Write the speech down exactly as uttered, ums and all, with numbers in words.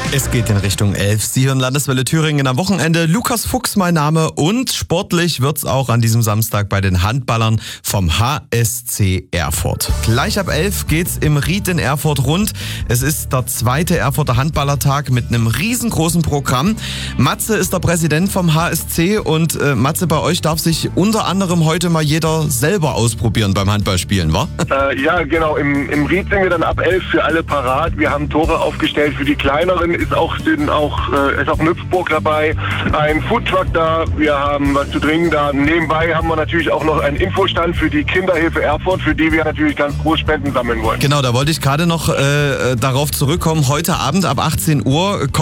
Es geht in Richtung elf. Sie hören Landeswelle Thüringen am Wochenende. Lukas Fuchs mein Name und sportlich wird's auch an diesem Samstag bei den Handballern vom H S C Erfurt. Gleich ab elf geht's im Ried in Erfurt rund. Es ist der zweite Erfurter Handballertag mit einem riesengroßen Programm. Matze ist der Präsident vom H S C und äh, Matze, bei euch darf sich unter anderem heute mal jeder selber ausprobieren beim Handballspielen, wa? Äh, ja, genau. Im, im Ried sind wir dann ab elf für alle parat. Wir haben Tore aufgestellt für die Kleineren. Ist auch, sind auch, äh, ist auch Nüpfburg dabei, ein Foodtruck da, wir haben was zu trinken da. Nebenbei haben wir natürlich auch noch einen Infostand für die Kinderhilfe Erfurt, für die wir natürlich ganz groß Spenden sammeln wollen. Genau, da wollte ich gerade noch äh, darauf zurückkommen. Heute Abend ab achtzehn Uhr